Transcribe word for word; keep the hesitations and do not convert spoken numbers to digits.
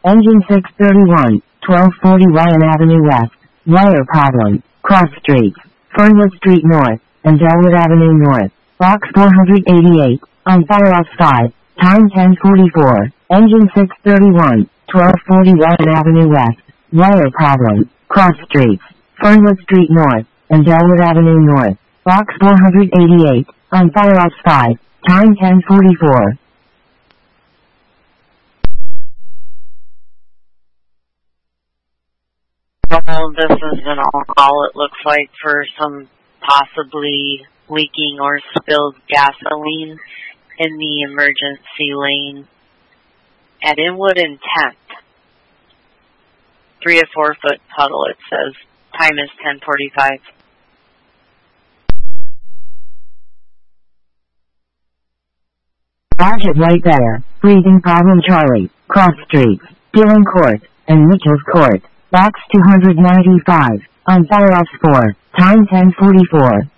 Engine six thirty-one, twelve forty Ryan Avenue West, wire problem, cross streets, Fernwood Street North, and Delwood Avenue North, box four eighty-eight, on fire outside, time ten forty-four, engine six thirty-one, twelve forty Ryan Avenue West, wire problem, cross streets, Fernwood Street North, and Delwood Avenue North, box four eighty-eight, on fire outside, time ten forty-four. Well, this is an all it looks like for some possibly leaking or spilled gasoline in the emergency lane at Inwood and tenth. Three or four foot puddle, it says. Time is ten forty-five. Roger right there. Breathing problem Charlie, cross streets, Dillon Court, and Mitchell's Court, box two ninety-five, on fire off four, time ten forty-four.